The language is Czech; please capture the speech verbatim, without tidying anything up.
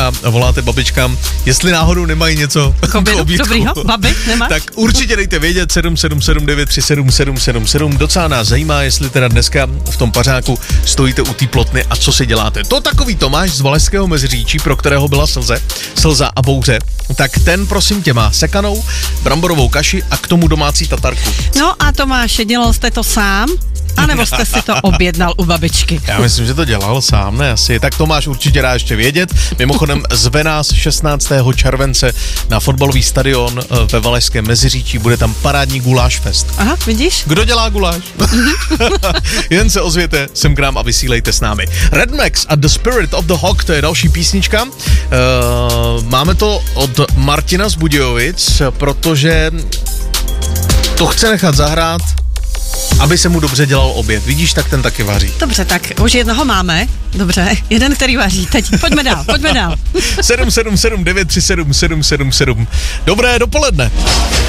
dneska voláte babičkám, jestli náhodou nemají něco k obědku. Dobrýho, babi, nemáš? Tak určitě dejte vědět sedm sedm sedm devět tři sedm sedm sedm sedm. Docela nás zajímá, jestli teda dneska v tom pařáku stojíte u té plotny a co si děláte. To takový Tomáš z Valašského Meziříčí, pro kterého byla slze, slza a bouře, tak ten prosím tě má sekanou bramborovou kaši a k tomu domácí tatarku. No a Tomáš, dělal jste to sám? A nebo jste si to objednal u babičky? Já myslím, že to dělal sám, ne asi. Tak Tomáš určitě dá ještě vědět. Mimochodem zve nás šestnáctého července na fotbalový stadion ve Valašském Meziříčí. Bude tam parádní guláš fest. Aha, vidíš? Kdo dělá guláš? Jen se ozvěte sem k nám a vysílejte s námi. Red Max a The Spirit of the Hawk, to je další písnička. Uh, máme to od Martina z Budějovic, protože to chce nechat zahrát, aby se mu dobře dělal oběd. Vidíš, tak ten taky vaří. Dobře, tak už jednoho máme. Dobře, jeden, který vaří. Teď pojďme dál, pojďme dál. sedm sedm sedm devět tři sedm sedm sedm sedm. Dobré dopoledne.